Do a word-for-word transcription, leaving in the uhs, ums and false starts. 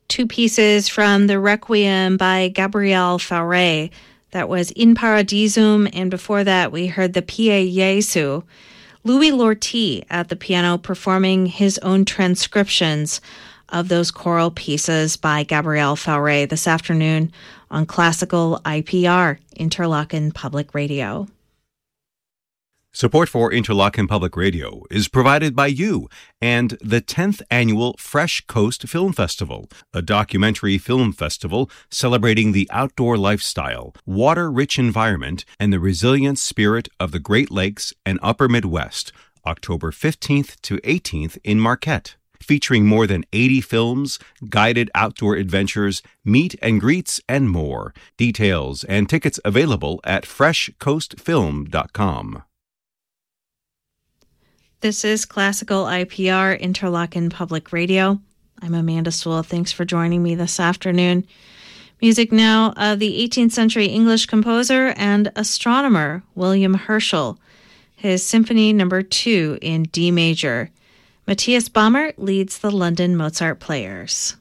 two pieces from the Requiem by Gabriel Fauré. That was In Paradisum, and before that we heard the Pie Jesu. Louis Lortie at the piano performing his own transcriptions of those choral pieces by Gabriel Fauré this afternoon on Classical I P R, Interlochen Public Radio. Support for Interlochen Public Radio is provided by you and the tenth Annual Fresh Coast Film Festival, a documentary film festival celebrating the outdoor lifestyle, water-rich environment, and the resilient spirit of the Great Lakes and Upper Midwest, October fifteenth to eighteenth in Marquette. Featuring more than eighty films, guided outdoor adventures, meet and greets, and more. Details and tickets available at fresh coast film dot com. This is Classical I P R, Interlochen Public Radio. I'm Amanda Sewell. Thanks for joining me this afternoon. Music now of the eighteenth century English composer and astronomer William Herschel. His Symphony Number two in D major. Matthias Bamert leads the London Mozart Players.